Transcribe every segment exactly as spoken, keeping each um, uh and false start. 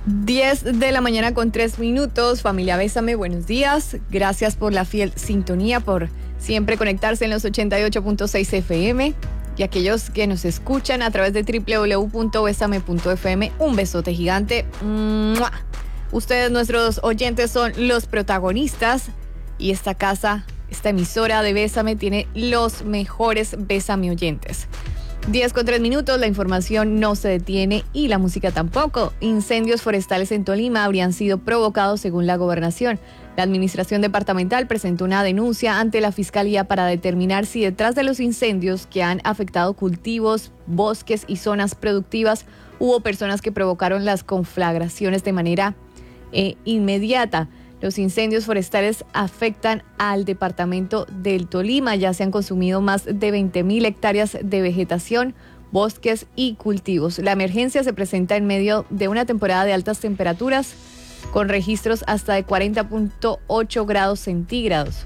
diez de la mañana con tres minutos. Familia Bésame, buenos días. Gracias por la fiel sintonía, por siempre conectarse en los ochenta y ocho punto seis F M. Y aquellos que nos escuchan a través de doble u doble u doble u punto besame punto f m, un besote gigante. ¡Mua! Ustedes, nuestros oyentes, son los protagonistas. Y esta casa, esta emisora de Bésame, tiene los mejores Bésame oyentes. diez con tres minutos, la información no se detiene y la música tampoco. Incendios forestales en Tolima habrían sido provocados según la gobernación. La administración departamental presentó una denuncia ante la Fiscalía para determinar si detrás de los incendios que han afectado cultivos, bosques y zonas productivas hubo personas que provocaron las conflagraciones de manera eh, inmediata. Los incendios forestales afectan al departamento del Tolima. Ya se han consumido más de veinte mil hectáreas de vegetación, bosques y cultivos. La emergencia se presenta en medio de una temporada de altas temperaturas, con registros hasta de cuarenta punto ocho grados centígrados.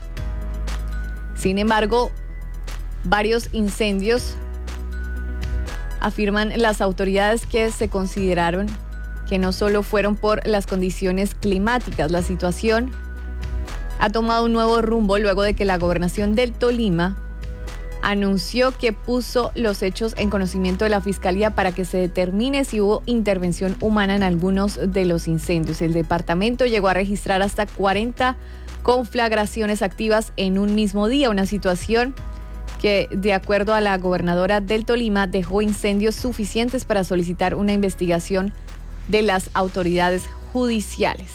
Sin embargo, varios incendios afirman las autoridades que se consideraron que no solo fueron por las condiciones climáticas. La situación ha tomado un nuevo rumbo luego de que la gobernación del Tolima anunció que puso los hechos en conocimiento de la Fiscalía para que se determine si hubo intervención humana en algunos de los incendios. El departamento llegó a registrar hasta cuarenta conflagraciones activas en un mismo día, una situación que, de acuerdo a la gobernadora del Tolima, dejó incendios suficientes para solicitar una investigación de las autoridades judiciales.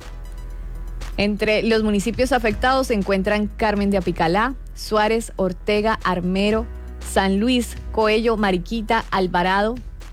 Entre los municipios afectados se encuentran Carmen de Apicalá, Suárez, Ortega, Armero, San Luis, Coello, Mariquita, Alvarado,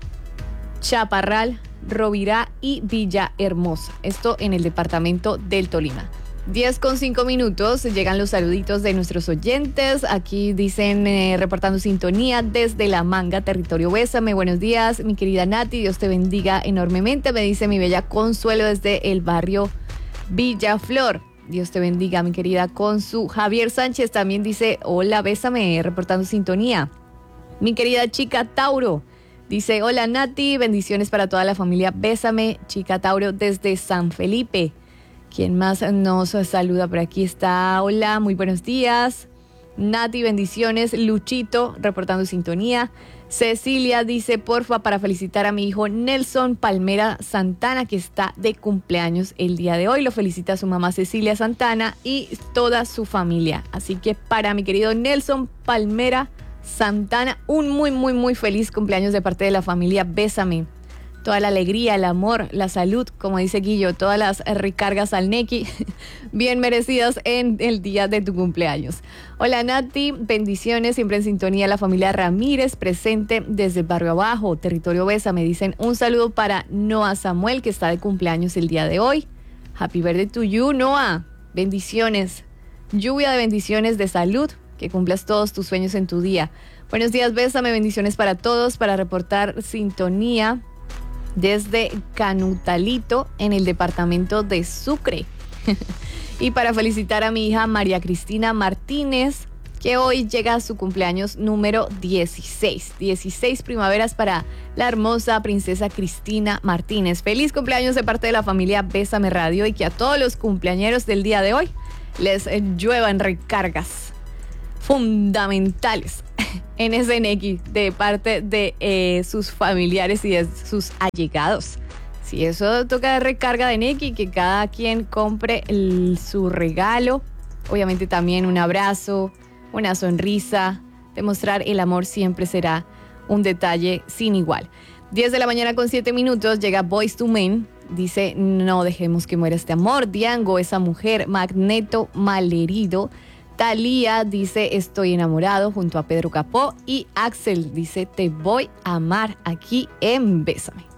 Chaparral, Rovira y Villahermosa. Esto en el departamento del Tolima. diez con cinco minutos, llegan los saluditos de nuestros oyentes. Aquí dicen, eh, reportando sintonía desde La Manga, territorio Bésame. Buenos días, mi querida Nati, Dios te bendiga enormemente. Me dice mi bella Consuelo desde el barrio Villaflor. Dios te bendiga, mi querida Consu. Javier Sánchez también dice, hola, Bésame, reportando sintonía. Mi querida Chica Tauro dice, hola Nati, bendiciones para toda la familia Bésame. Chica Tauro desde San Felipe. ¿Quién más nos saluda por aquí? Está, hola, muy buenos días. Nati, bendiciones. Luchito, reportando sintonía. Cecilia dice, porfa, para felicitar a mi hijo Nelson Palmera Santana, que está de cumpleaños el día de hoy. Lo felicita su mamá Cecilia Santana y toda su familia. Así que para mi querido Nelson Palmera Santana, un muy, muy, muy feliz cumpleaños de parte de la familia Bésame. Toda la alegría, el amor, la salud, como dice Guillo, todas las recargas al Neki, bien merecidas en el día de tu cumpleaños. Hola Nati, bendiciones, siempre en sintonía la familia Ramírez, presente desde el barrio abajo, territorio Bésame. Me dicen un saludo para Noah Samuel, que está de cumpleaños el día de hoy. Happy birthday to you, Noah. Bendiciones, lluvia de bendiciones, de salud, que cumplas todos tus sueños en tu día. Buenos días, Bésame, bendiciones para todos, para reportar sintonía desde Canutalito, en el departamento de Sucre. Y para felicitar a mi hija María Cristina Martínez, que hoy llega a su cumpleaños número dieciséis. dieciséis primaveras para la hermosa princesa Cristina Martínez. Feliz cumpleaños de parte de la familia Bésame Radio, y que a todos los cumpleañeros del día de hoy les lluevan recargas fundamentales en ese Neki de parte de eh, sus familiares y de sus allegados. Si eso toca de recarga de Neki, que cada quien compre el, su regalo. Obviamente también un abrazo, una sonrisa. Demostrar el amor siempre será un detalle sin igual. diez de la mañana con siete minutos, llega Boyz two Men. Dice, no dejemos que muera este amor. Diango, esa mujer. Magneto, malherido. Talía dice, estoy enamorado, junto a Pedro Capó. Y Axel dice, te voy a amar, aquí en Bésame.